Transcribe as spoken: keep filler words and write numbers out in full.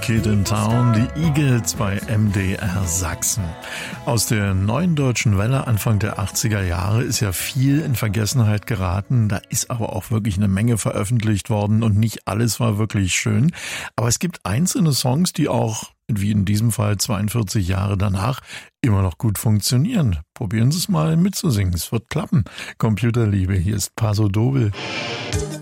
Kid in Town, die Eagles bei M D R Sachsen. Aus der neuen deutschen Welle Anfang der achtziger Jahre ist ja viel in Vergessenheit geraten. Da ist aber auch wirklich eine Menge veröffentlicht worden und nicht alles war wirklich schön. Aber es gibt einzelne Songs, die auch, wie in diesem Fall zweiundvierzig Jahre danach, immer noch gut funktionieren. Probieren Sie es mal mitzusingen, es wird klappen. Computerliebe, hier ist Paso Doble.